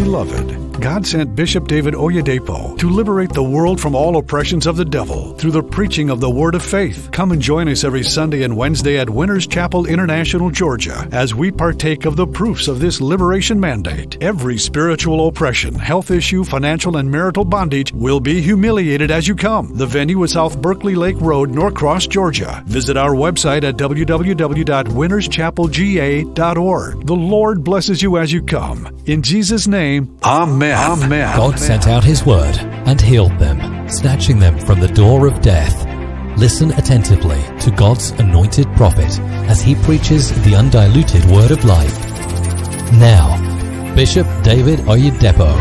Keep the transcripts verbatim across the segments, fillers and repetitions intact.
Beloved, God sent Bishop David Oyedepo to liberate the world from all oppressions of the devil through the preaching of the Word of Faith. Come and join us every Sunday and Wednesday at Winners Chapel International, Georgia, as we partake of the proofs of this liberation mandate. Every spiritual oppression, health issue, financial and marital bondage will be humiliated as you come. The venue is South Berkeley Lake Road, Norcross, Georgia. Visit our website at w w w dot winners chapel g a dot org. The Lord blesses you as you come. In Jesus' name, Amen. Amen. God sent out His word and healed them, snatching them from the door of death. Listen attentively to God's anointed prophet as he preaches the undiluted word of life. Now, Bishop David Oyedepo.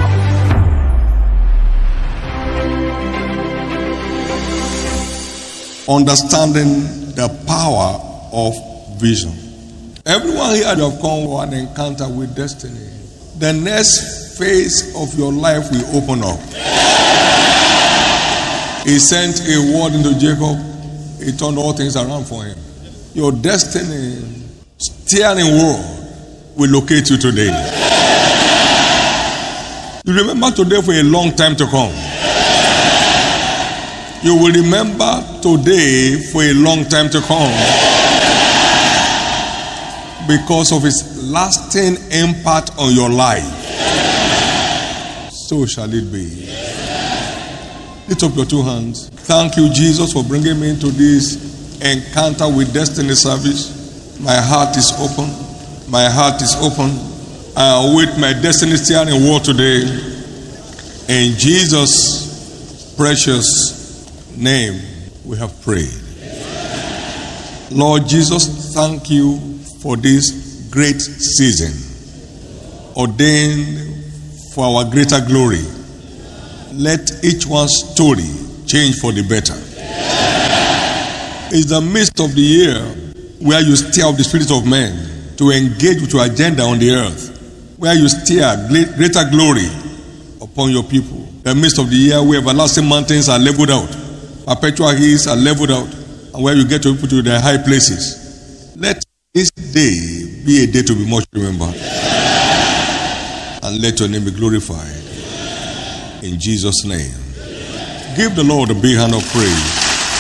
Understanding the power of vision. Everyone here you have come for an encounter with destiny. The next phase of your life will open up. He sent a word into Jacob. He turned all things around for him. Your destiny, steering wheel, will locate you today. You remember today for a long time to come. You will remember today for a long time to come. Because of its lasting impact on your life. So shall it be. Lift up your two hands. Thank you, Jesus, for bringing me into this encounter with destiny service. My heart is open. My heart is open. I await my destiny steering wheel today. In Jesus' precious name, we have prayed. Lord Jesus, thank you for this great season, ordained for our greater glory. Let each one's story change for the better. It's the midst of the year where you stir up the spirit of men to engage with your agenda on the earth, where you stir greater glory upon your people. The midst of the year where everlasting mountains are leveled out, perpetual hills are leveled out, and where you get to people to their high places. Let this day be a day to be much remembered. And let your name be glorified. In Jesus' name. Give the Lord a big hand of praise.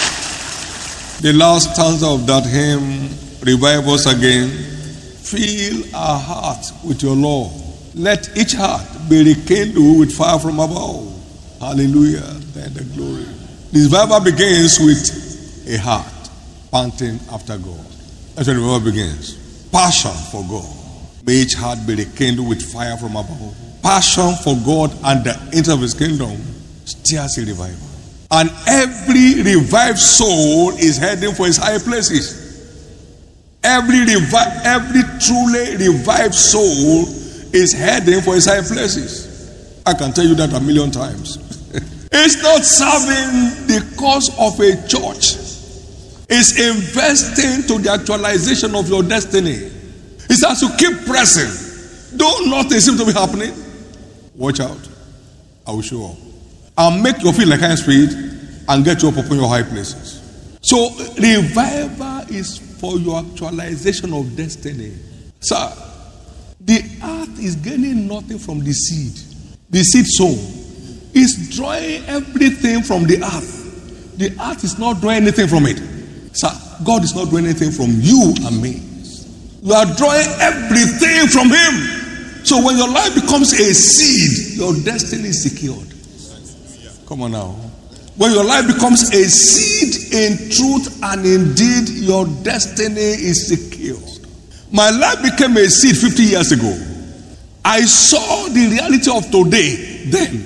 The last stanza of that hymn, revive us again. Fill our hearts with your love. Let each heart be rekindled with fire from above. Hallelujah. Then the glory. This revival begins with a heart panting after God. That's when the revival begins. Passion for God. May each heart be rekindled with fire from above. Passion for God and the interest of His kingdom stirs a revival. And every revived soul is heading for His high places. Every revi- every truly revived soul is heading for His high places. I can tell you that a million times. It's not serving the cause of a church. It's investing to the actualization of your destiny. It's as you keep pressing. Though nothing seems to be happening, watch out. I will show up. I'll make you feel like high speed and get you up upon your high places. So, revival is for your actualization of destiny. Sir, the earth is gaining nothing from the seed. The seed sown is drawing everything from the earth. The earth is not drawing anything from it. Sir, God is not drawing anything from you and me. You are drawing everything from Him. So when your life becomes a seed, your destiny is secured. Come on now. When your life becomes a seed in truth and indeed, your destiny is secured. My life became a seed fifty years ago. I saw the reality of today then.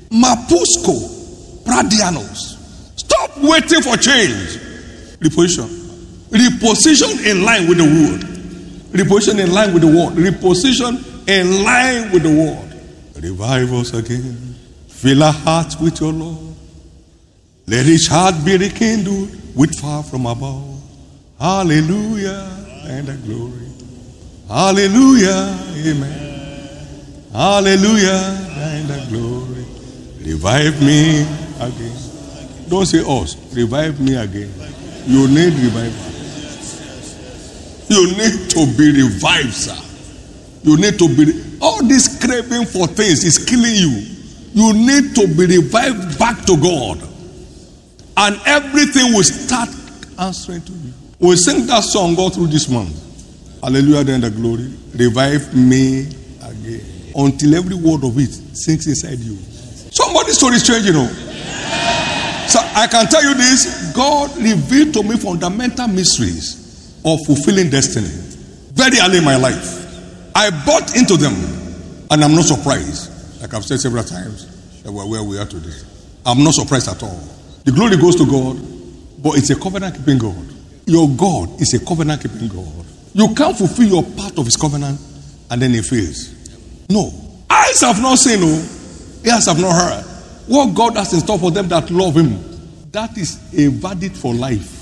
Mapusco, Pradianos. Stop waiting for change. Reposition. Reposition in line with the word. Reposition in line with the word. Reposition in line with the word. Revive us again. Fill our hearts with your love. Let each heart be rekindled with fire from above. Hallelujah and the glory. Hallelujah. Amen. Hallelujah and the glory. Revive me again. Don't say us. Revive me again. You need revival. You need to be revived, sir. You need to be. All this craving for things is killing you. You need to be revived back to God. And everything will start answering to you. We'll sing that song all through this month. Hallelujah, then the glory. Revive me again. Until every word of it sinks inside you. Somebody's story is changing, you know. So I can tell you this. God revealed to me fundamental mysteries of fulfilling destiny very early in my life. I bought into them, and I'm not surprised. Like I've said several times, that we're where we are today. I'm not surprised at all. The glory goes to God, but it's a covenant-keeping God. Your God is a covenant-keeping God. You can't fulfill your part of his covenant, and then it fails. No. Eyes have not seen, no. Ears have not heard. What God has in store for them that love him, that is a verdict for life.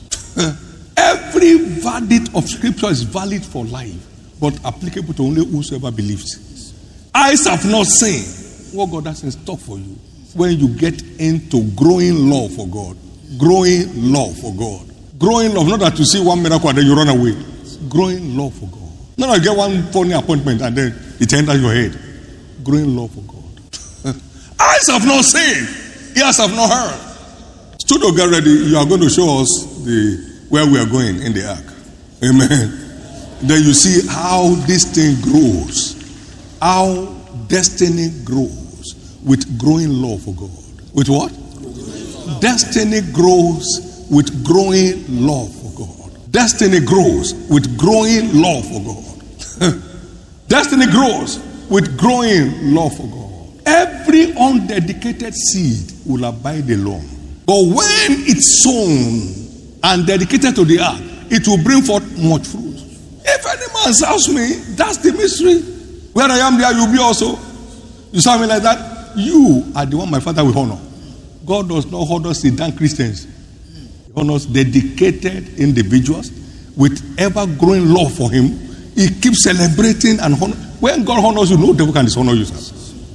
Every verdict of scripture is valid for life, but applicable to only whosoever believes. Eyes have not seen what God has in store for you when you get into growing love for God. Growing love for God. Growing love, not that you see one miracle and then you run away. Growing love for God. Not that you get one funny appointment and then it enters your head. Growing love for God. Eyes have not seen, ears have not heard. Studio, get ready. You are going to show us the where we are going in the ark. Amen. Then you see how this thing grows. How destiny grows with growing love for God. With what? Destiny grows with growing love for God. Destiny grows with growing love for God. Destiny grows with growing love for God. Every undedicated seed will abide alone. But when it's sown and dedicated to the earth, it will bring forth much fruit. If any man serves me, that's the mystery. Where I am, there you'll be also. You serve me like that, you are the one my Father will honor. God does not honor sedan Christians. He honors dedicated individuals with ever-growing love for him. He keeps celebrating and honor. When God honors you, no devil can dishonor you, sir.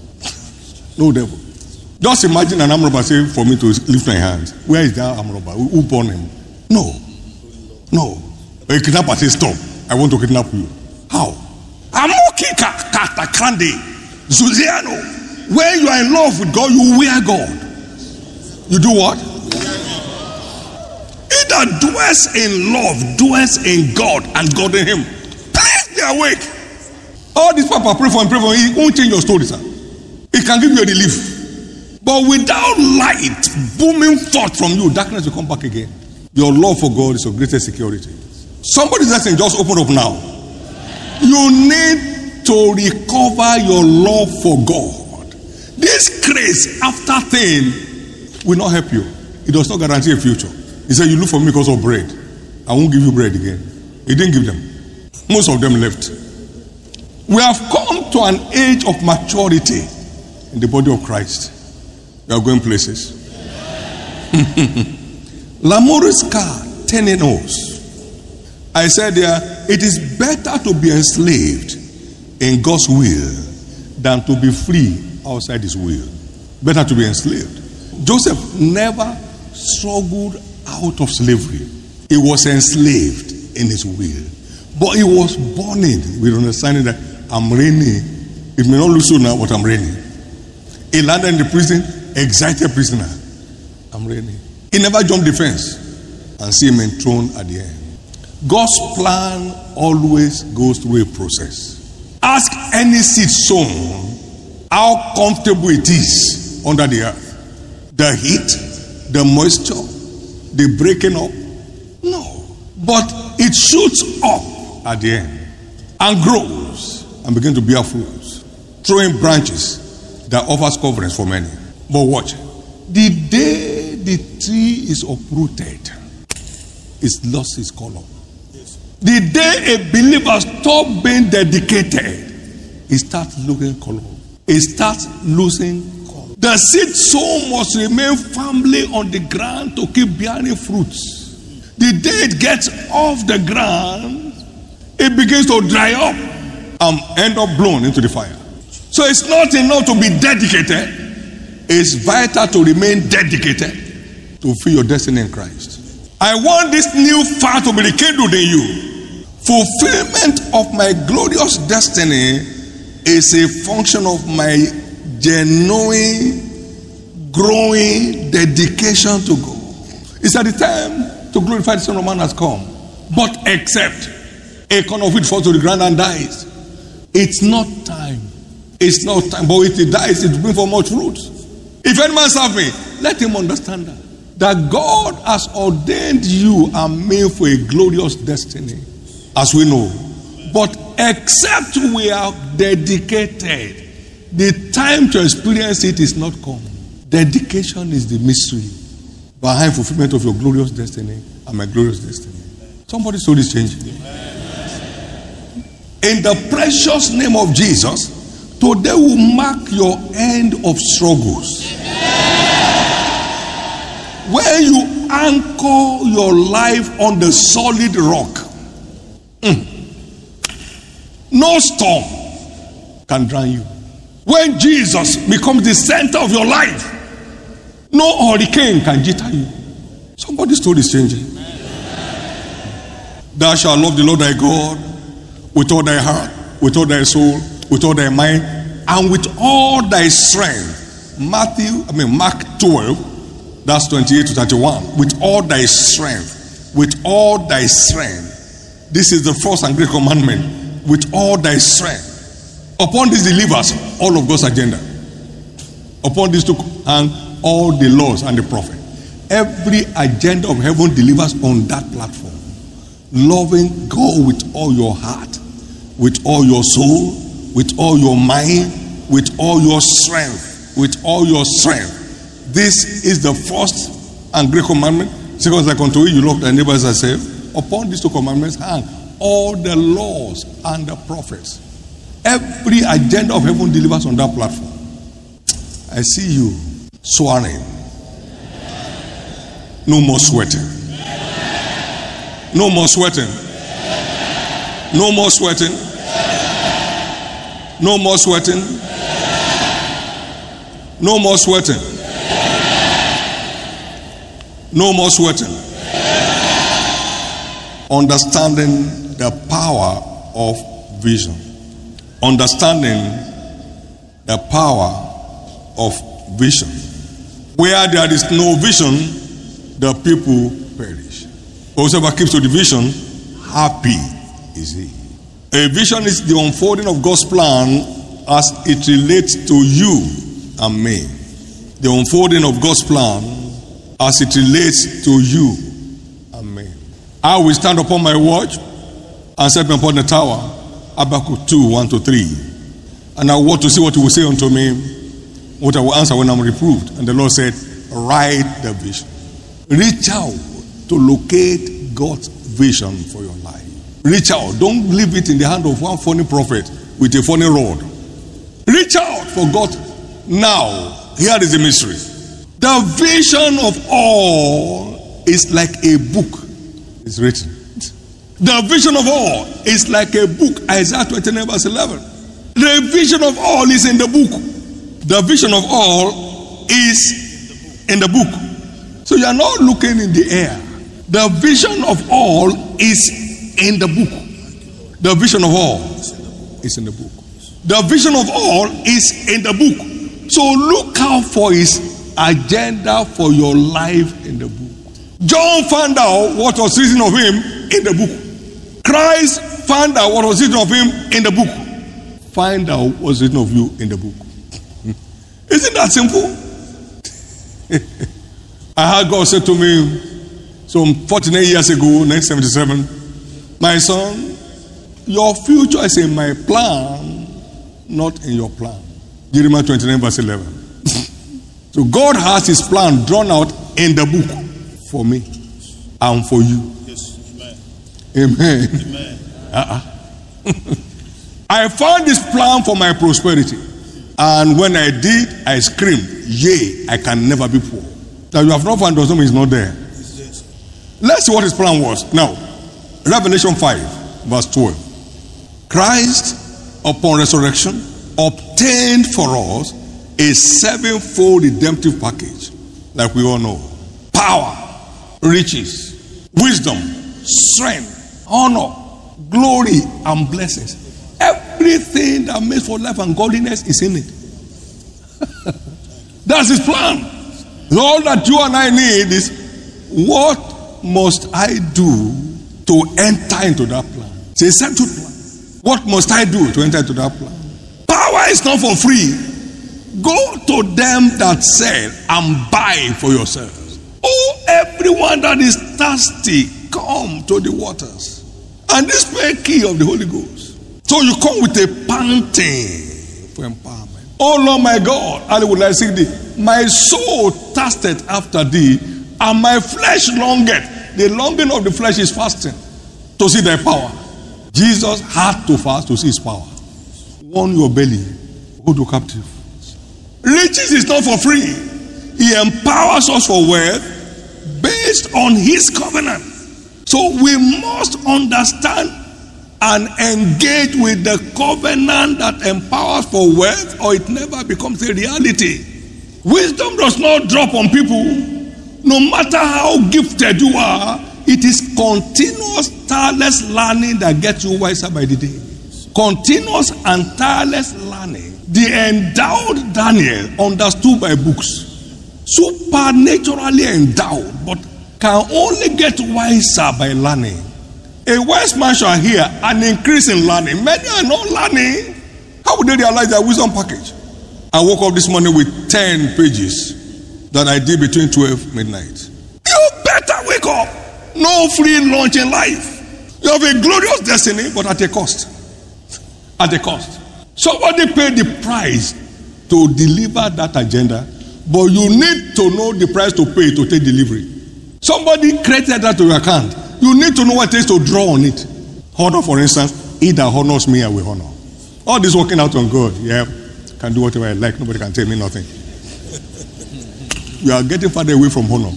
No devil. Just imagine an arm robber saying for me to lift my hands. Where is that arm robber? Who born him? No. No. A kidnapper says, stop. I want to kidnap you. How? Amoki kata kande. Zuziano. When you are in love with God, you wear God. You do what? He that dwells in love dwells in God and God in him. Please be awake. All this papa pray for him, pray for him. He won't change your story, sir. It can give you a relief. But without light booming forth from you, darkness will come back again. Your love for God is your greatest security. Somebody's listening, just open up now. You need to recover your love for God. This craze after thing will not help you. It does not guarantee a future. He said, you look for me because of bread. I won't give you bread again. He didn't give them. Most of them left. We have come to an age of maturity in the body of Christ. We are going places. Lamoris car, tenenos. I said there, it is better to be enslaved in God's will than to be free outside his will. Better to be enslaved. Joseph never struggled out of slavery. He was enslaved in his will. But he was born in with understanding that I'm reigning. It may not look so now, but I'm reigning. He landed in the prison, excited prisoner. I'm reigning. He never jumped the fence and see him enthroned at the end. God's plan always goes through a process. Ask any seed sown how comfortable it is under the earth. The heat, the moisture, the breaking up. No. But it shoots up at the end and grows and begins to bear fruits, throwing branches that offers coverings for many. But watch. The day the tree is uprooted, it's lost its color. The day a believer stops being dedicated, it starts losing color. It starts losing color. The seed sown must remain firmly on the ground to keep bearing fruits. The day it gets off the ground, it begins to dry up and end up blown into the fire. So it's not enough to be dedicated. It's vital to remain dedicated to fulfill your destiny in Christ. I want this new fire to be rekindled in you. Fulfillment of my glorious destiny is a function of my genuine, growing dedication to God. It's at the time to glorify the Son of Man has come. But except a corn of wheat falls to the ground and dies. It's not time. It's not time. But if it dies, it will bring for much fruit. If any man serve me, let him understand that. That God has ordained you and me for a glorious destiny, as we know. But except we are dedicated, the time to experience it is not come. Dedication is the mystery behind fulfillment of your glorious destiny and my glorious destiny. Somebody's soul is changing. In the precious name of Jesus, today will mark your end of struggles. Where you anchor your life on the solid rock. Mm. No storm can drown you. When Jesus becomes the center of your life, no hurricane can jitter you. Somebody's story is changing. Thou shalt love the Lord thy God with all thy heart, with all thy soul, with all thy mind, and with all thy strength. Matthew, I mean Mark twelve, that's twenty-eight to thirty-one. With all thy strength, with all thy strength. This is the first and great commandment. With all thy strength. Upon this delivers all of God's agenda. Upon this to hang all the laws and the prophet. Every agenda of heaven delivers on that platform. Loving God with all your heart, with all your soul, with all your mind, with all your strength, with all your strength. This is the first and great commandment. Second, like unto you, you love thy neighbor as thyself. Upon these two commandments hang all the laws and the prophets. Every agenda of heaven delivers on that platform. I see you swearing. No more sweating. No more sweating. No more sweating. No more sweating. No more sweating. No more sweating. Understanding the power of vision. Understanding the power of vision. Where there is no vision, the people perish. Whoever keeps to the vision, happy is he. A vision is the unfolding of God's plan as it relates to you and me. The unfolding of God's plan as it relates to you and me. I will stand upon my watch and set me upon the tower. Habakkuk two, one to three. And I want to see what he will say unto me, what I will answer when I'm reproved. And the Lord said, write the vision. Reach out to locate God's vision for your life. Reach out. Don't leave it in the hand of one funny prophet with a funny rod. Reach out for God now. Here is the mystery. The vision of all is like a book. It's written. The vision of all is like a book. Isaiah twenty-nine verse eleven. The vision of all is in the book. The vision of all is in the book. So you are not looking in the air. The vision of all is in the book. The vision of all is in the book. The vision of all is in the book. So look out for his agenda for your life in the book. John found out what was written of him in the book. Christ found out what was written of him in the book. Find out what's written of you in the book. Isn't that simple? I heard God say to me some forty-nine years ago, nineteen seventy-seven, my son, your future is in my plan, not in your plan. Jeremiah twenty-nine verse eleven. So God has his plan drawn out in the book for me and for you. Yes. Amen. Amen. Uh-uh. I found this plan for my prosperity. And when I did, I screamed, yea, I can never be poor. Now you have not found doesn't mean it's not there. Let's see what his plan was. Now, Revelation five, verse twelve. Christ, upon resurrection, obtained for us a sevenfold redemptive package, like we all know. Power, riches, wisdom, strength, honor, glory, and blessings. Every Everything that makes for life and godliness is in it. That's his plan. All that you and I need is, what must I do to enter into that plan? It's a settled plan. What must I do to enter into that plan? Power is not for free. Go to them that sell and buy for yourselves. Oh, everyone that is thirsty, come to the waters. And this is the key of the Holy Ghost. So you come with a panting for empowerment. Oh Lord my God, I would like to see thee. My soul thirsted after thee, and my flesh longeth. The longing of the flesh is fasting to see thy power. Jesus had to fast to see his power. Warm your belly, hold you captive. Riches is not for free. He empowers us for wealth based on his covenant. So we must understand and engage with the covenant that empowers for wealth, or it never becomes a reality. Wisdom does not drop on people. No matter how gifted you are, it is continuous, tireless learning that gets you wiser by the day. Continuous and tireless learning. The endowed Daniel understood by books. Supernaturally endowed, but can only get wiser by learning. A wise man shall hear an increase in learning. Many are not learning. How would they realize their wisdom package? I woke up this morning with ten pages that I did between twelve midnight. You better wake up. No free lunch in life. You have a glorious destiny, but at a cost. At a cost. Somebody paid the price to deliver that agenda, but you need to know the price to pay to take delivery. Somebody created that to your account. You need to know what it takes to draw on it. Honor, for instance, he that honors me, I will honor. All this working out on God, yeah, can do whatever I like. Nobody can tell me nothing. You are getting farther away from honor.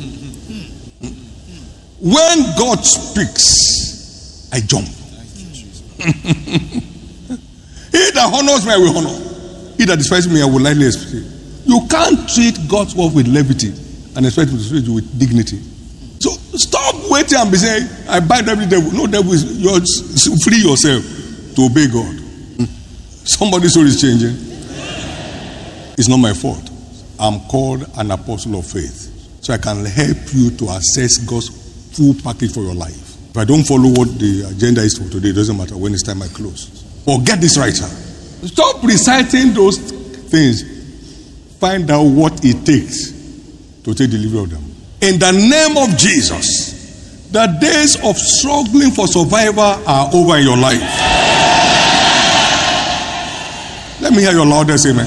When God speaks, I jump. He that honors me, I will honor. He that despises me, I will lightly esteem. You can't treat God's word with levity and expect him to treat you with dignity. So stop waiting and be saying, I bind every devil. No devil is yours. Free yourself to obey God. Somebody's soul is changing. It's not my fault. I'm called an apostle of faith. So I can help you to assess God's full package for your life. If I don't follow what the agenda is for today, it doesn't matter when it's time I close. But get this right, sir. Stop reciting those things. Find out what it takes to take delivery of them. In the name of Jesus, the days of struggling for survival are over in your life. Let me hear your loudest amen.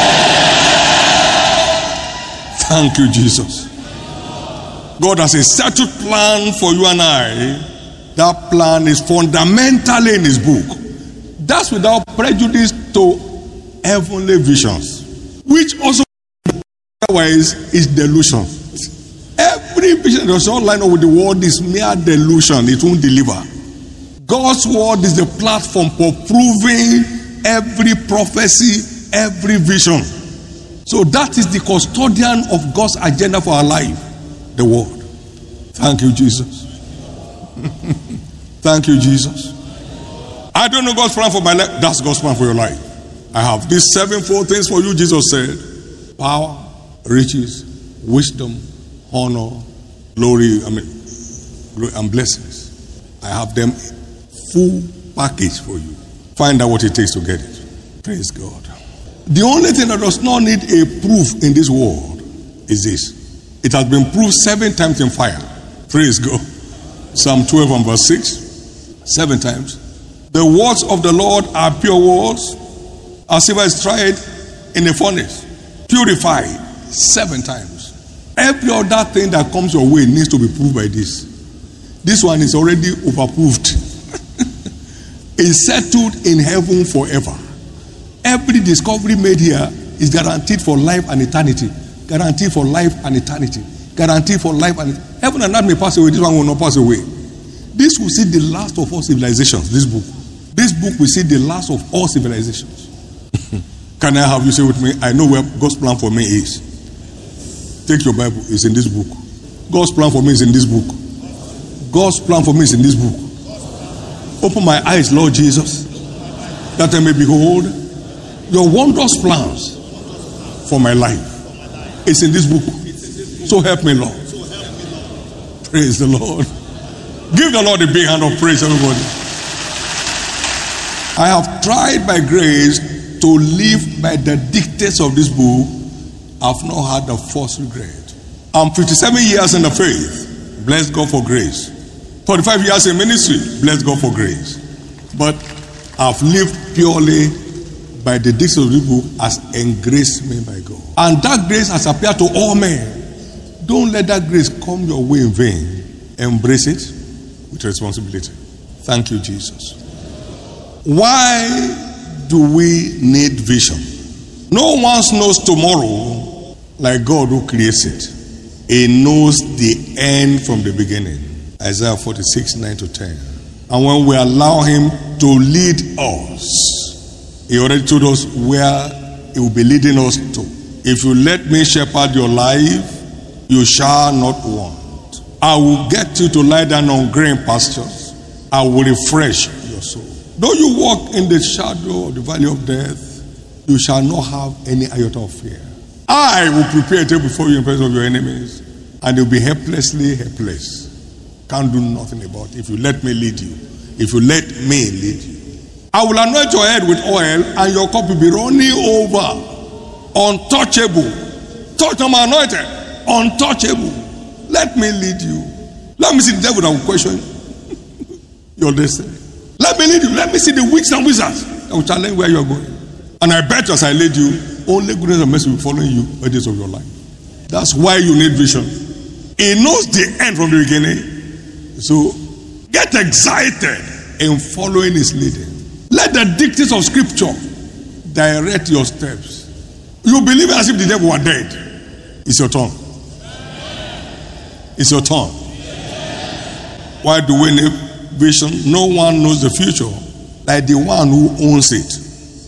Thank you, Jesus. God has a settled plan for you and I. That plan is fundamentally in his book. That's without prejudice to heavenly visions, which also otherwise is delusion. Every vision that does not line up with the word is mere delusion. It won't deliver. God's word is the platform for proving every prophecy, every vision. So that is the custodian of God's agenda for our life, the word. Thank you, Jesus. Thank you, Jesus. I don't know God's plan for my life. That's God's plan for your life. I have these sevenfold things for you, Jesus said. Power, riches, wisdom, honor, glory, I mean, glory and blessings. I have them full package for you. Find out what it takes to get it. Praise God. The only thing that does not need a proof in this world is this. It has been proved seven times in fire. Praise God. Psalm twelve and verse six. Seven times. The words of the Lord are pure words, as silver is tried in a furnace. Purified seven times. Every other thing that comes your way needs to be proved by this. This one is already overproved. It's settled in heaven forever. Every discovery made here is guaranteed for life and eternity. Guaranteed for life and eternity. Guaranteed for life and eternity. Heaven and earth may pass away. This one will not pass away. This will see the last of all civilizations. This book. This book will see the last of all civilizations. Can I have you say with me, I know where God's plan for me is. Take your Bible. It's in this book. God's plan for me is in this book. God's plan for me is in this book. Open my eyes, Lord Jesus. that I may behold your wondrous plans for my life. It's in this book. So help me, Lord. Praise the Lord. Give the Lord a big hand of praise, everybody. I have tried by grace to live by the dictates of this book. I've not had a false regret. I'm fifty-seven years in the faith. Bless God for grace. forty-five years in ministry. Bless God for grace. But I've lived purely by the dictates of this book as engraced me by God. And that grace has appeared to all men. Don't let that grace come your way in vain. Embrace it with responsibility. Thank you, Jesus. Why do we need vision? No one knows tomorrow like God who creates it. He knows the end from the beginning. Isaiah forty-six, nine to ten. And when we allow him to lead us, he already told us where he will be leading us to. If you let me shepherd your life, you shall not want. I will get you to lie down on green pastures. I will refresh your soul. Though you walk in the shadow of the valley of death, you shall not have any iota of fear. I will prepare a table before you in presence of your enemies, and you'll be helplessly helpless. Can't do nothing about it if you let me lead you. If you let me lead you. I will anoint your head with oil, and your cup will be running over. Untouchable. Touch on my anointed. Untouchable. Let me lead you. Let me see the devil that will question your destiny. Let me lead you. Let me see the witches and wizards that will challenge where you are going. And I bet as I lead you, only goodness and mercy will follow you all the days of your life. That's why you need vision. He knows the end from the beginning. So get excited in following his leading. Let the dictates of scripture direct your steps. You believe as if the devil were dead. It's your turn. It's your turn. Why do we need vision? No one knows the future like the one who owns it.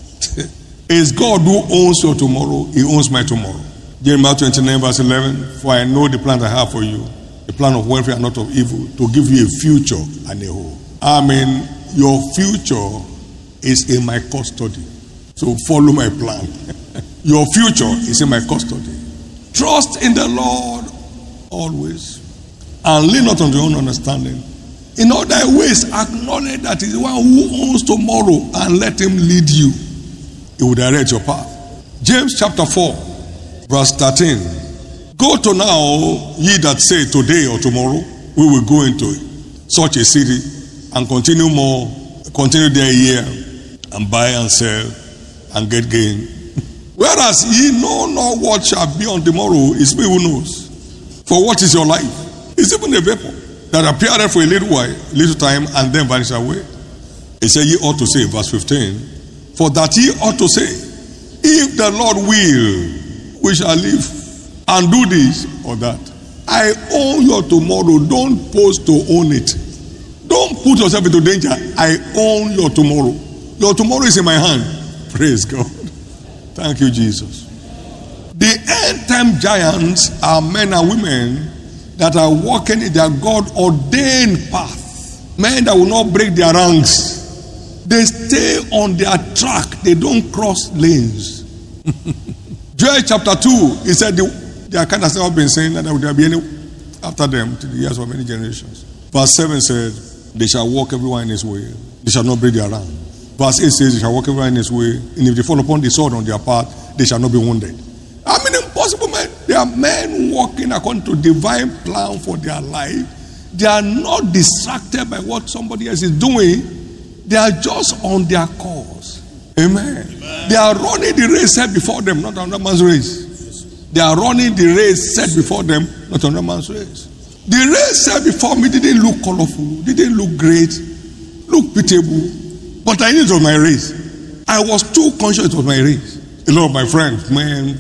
It's God who owns your tomorrow. He owns my tomorrow. Jeremiah twenty-nine verse eleven. For I know the plan I have for you, the plan of welfare and not of evil, to give you a future and a hope. I mean, your future is in my custody. So follow my plan. Your future is in my custody. Trust in the Lord always, and lean not on your own understanding. In all thy ways, acknowledge that he's the one who owns tomorrow, and let him lead you. He will direct your path. James chapter four, verse thirteen. Go to now, ye that say today or tomorrow, we will go into such a city and continue more, continue there a year, and buy and sell and get gain. Whereas ye know not what shall be on tomorrow, is me who knows. For what is your life? It's even a vapor that appeareth for a little while, little time, and then vanish away. He said, ye ought to say, verse fifteen, for that ye ought to say, if the Lord will, we shall live and do this or that. I own your tomorrow. Don't pose to own it. Don't put yourself into danger. I own your tomorrow. Your tomorrow is in my hand. Praise God. Thank you, Jesus. The end time giants are men and women that are walking in their God-ordained path. Men that will not break their ranks. They stay on their track. They don't cross lanes. Joel chapter two, he said the, their kind has never been saying that there will be any after them to the years of many generations. Verse seven said, they shall walk everyone in his way. They shall not break their rank. Verse eight says, they shall walk everyone in his way. And if they fall upon the sword on their path, they shall not be wounded. I mean, impossible men. They are men walking according to divine plan for their life. They are not distracted by what somebody else is doing. They are just on their course. Amen. Amen. They are running the race set before them, not another man's race. They are running the race set before them, not another man's race. The race set before me didn't look colorful, didn't look great, look pitiable. But I knew it was my race. I was too conscious it was my race. A lot of my friends, man,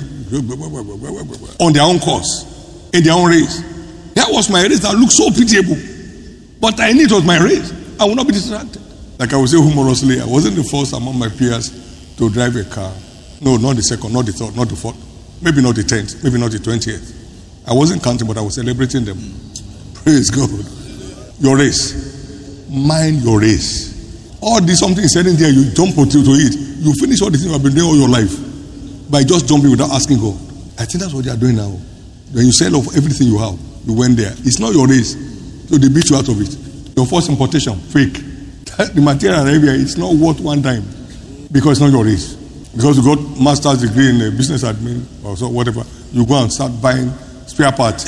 on their own course, in their own race. That was my race that looked so pitiable. But I knew it was my race. I would not be distracted. Like I would say humorously, I wasn't the first among my peers to drive a car. No, not the second, not the third, not the fourth. Maybe not the tenth, maybe not the twentieth. I wasn't counting, but I was celebrating them. Praise God. Your race. Mind your race. All this something is sitting there, you jump to, to it. You finish all the things you have been doing all your life by just jumping without asking God. I think that's what they are doing now. When you sell off everything you have, you went there. It's not your race. So they beat you out of it. Your first importation, fake. The material area, it's not worth one dime. Because it's not your race. Because you got master's degree in uh, business admin or so whatever. You go and start buying spare parts.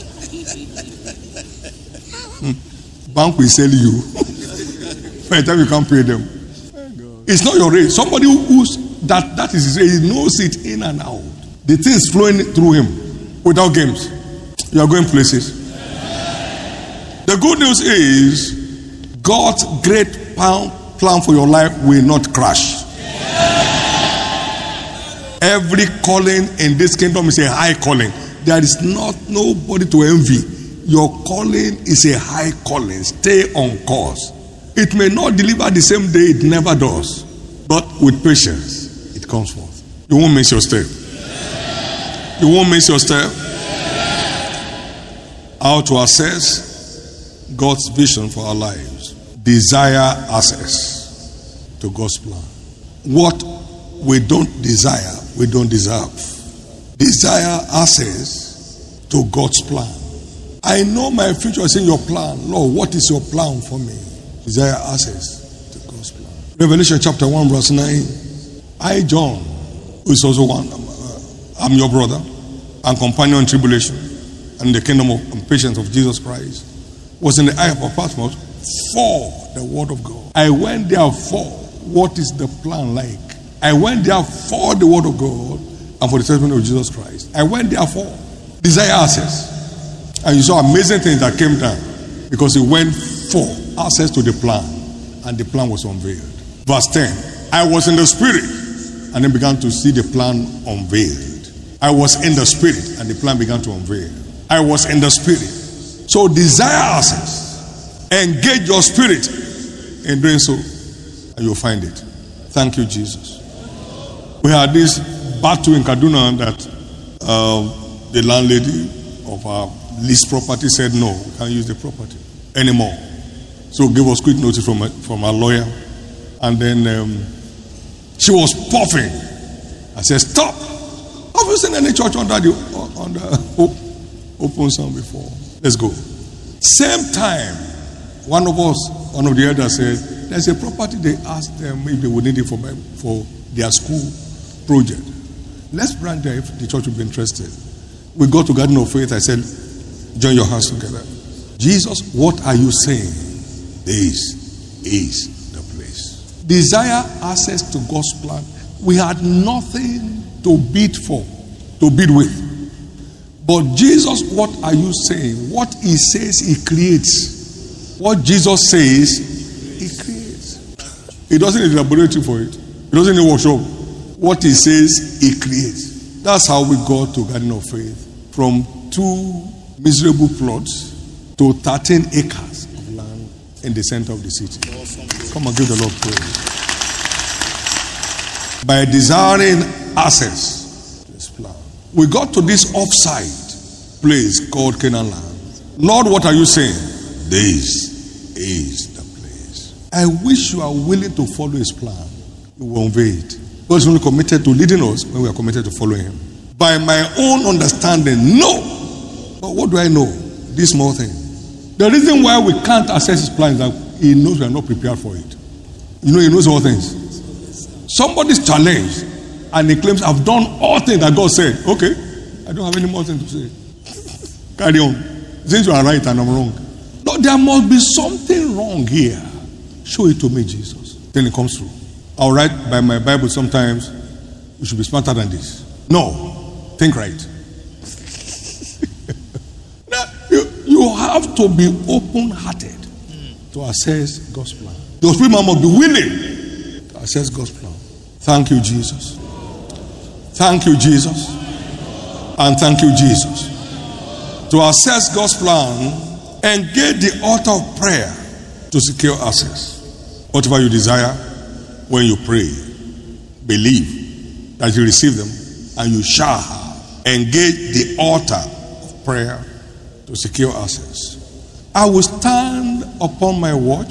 Bank will sell you. By the time you can't pay them. It's not your race. Somebody who's that, that is his race, he knows it in and out. The things flowing through him without games. You are going places. The good news is God's great plan for your life will not crash. Every calling in this kingdom is a high calling. There is not nobody to envy. Your calling is a high calling. Stay on course. It may not deliver the same day, it never does. But with patience, it comes forth. You won't miss your step. You won't miss your step. How to access God's vision for our lives. Desire access to God's plan. What we don't desire, we don't deserve. Desire access to God's plan. I know my future is in your plan. Lord, what is your plan for me? Desire access to God's plan. Revelation chapter one verse nine. I, John, who is also one, uh, I'm your brother and companion in tribulation and the kingdom of and patience of Jesus Christ, was in the eye of Patmos for the word of God. I went there for what is the plan like. I went there for the word of God and for the testimony of Jesus Christ. I went there for desire access. And you saw amazing things that came down because he went for access to the plan and the plan was unveiled. Verse ten. I was in the spirit and then began to see the plan unveiled. I was in the spirit and the plan began to unveil. I was in the spirit. So desire access. Engage your spirit in doing so and you'll find it. Thank you, Jesus. We had this battle in Kaduna that uh, the landlady of our leased property said no, we can't use the property anymore. So give us quick notice from a, from our lawyer. And then um, she was puffing. I said, stop. Have you seen any church under the under open sound before? Let's go. Same time, one of us, one of the elders said, there's a property they asked them if they would need it for, for their school project. Let's branch there if the church would be interested. We go to Garden of Faith. I said, join your hands together. Jesus, what are you saying? This is the place. Desire access to God's plan. We had nothing to bid for, to bid with. But Jesus, what are you saying? What he says, he creates. What Jesus says, he creates. He doesn't need a laboratory for it. He doesn't need a workshop. What he says, he creates. That's how we got to Garden of Faith. From two miserable plots to thirteen acres of land in the center of the city. Come and give the Lord praise. By desiring access to his plan. We got to this offside place called Canaan land. Lord, what are you saying? This is the place. I wish you are willing to follow his plan. You will unveil it. God is only committed to leading us when we are committed to following him. By my own understanding, no. But what do I know? This small thing. The reason why we can't access his plan is that he knows we are not prepared for it. You know, he knows all things. Somebody's challenged and he claims, I've done all things that God said. Okay, I don't have any more things to say. Carry on. Since you are right and I'm wrong. No, there must be something wrong here. Show it to me, Jesus. Then it comes through. I'll write by my Bible sometimes, you should be smarter than this. No, think right. you, you have to be open-hearted to access God's plan. Your spirit man must be willing to access God's plan. Thank you, Jesus. Thank you, Jesus. And thank you, Jesus. To access God's plan, engage the altar of prayer to secure access. Whatever you desire, when you pray, believe that you receive them and you shall have. Engage the altar of prayer to secure access. I will stand upon my watch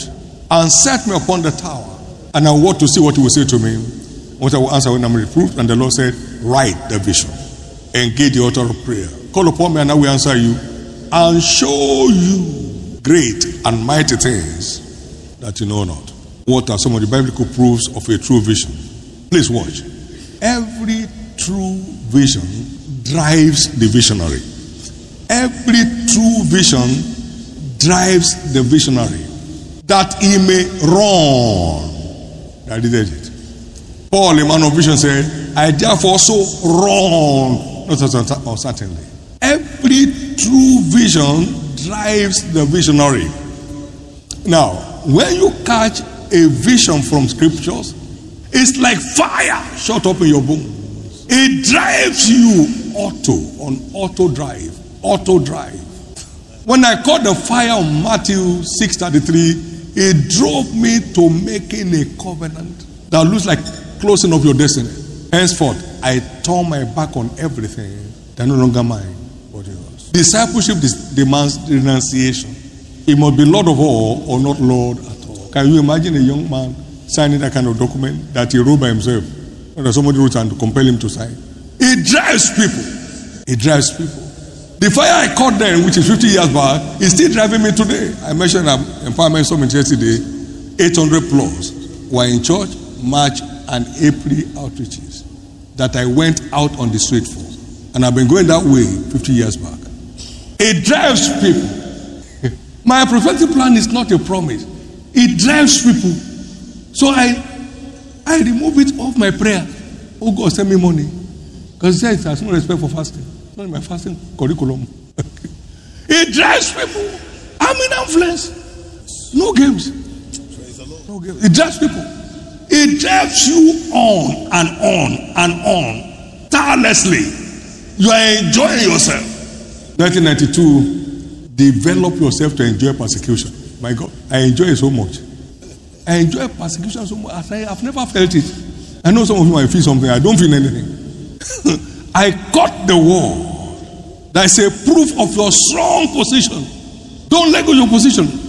and set me upon the tower. And I want to see what he will say to me, what I will answer when I'm reproved. And the Lord said, write the vision. Engage the author of prayer. Call upon me and I will answer you and show you great and mighty things that you know not. What are some of the biblical proofs of a true vision? Please watch. Every true vision drives the visionary. Every true vision drives the visionary, that he may run. I did it. Paul, a man of vision, said, I therefore also run, not uncertainly. Every true vision drives the visionary. Now, when you catch a vision from scriptures, it's like fire shot up in your bones. It drives you auto, on auto drive, auto drive. When I caught the fire on Matthew six thirty-three, it drove me to making a covenant that looks like closing of your destiny. Henceforth, I turn my back on everything that no longer mine, but yours. Discipleship demands renunciation. It must be Lord of all or not Lord at all. Can you imagine a young man signing that kind of document that he wrote by himself, or that somebody wrote and to compel him to sign? It drives people. It drives people. The fire I caught then, which is fifty years back, is still driving me today. I mentioned an empowerment summit yesterday. eight hundred plus were in church, March, and April outreaches that I went out on the street for. And I've been going that way fifty years back. It drives people. My prophetic plan is not a promise. It drives people. So I I remove it off my prayer. Oh God, send me money. Because it says there's no respect for fasting. It's not in my fasting curriculum. It drives people. I'm in influence. No games. No games. It drives people. It drives you on and on and on. Tirelessly. You are enjoying yourself. nineteen ninety-two, develop yourself to enjoy persecution. My God, I enjoy it so much. I enjoy persecution so much. I've never felt it. I know some of you might feel something. I don't feel anything. I got the word. That's a proof of your strong position. Don't let go of your position.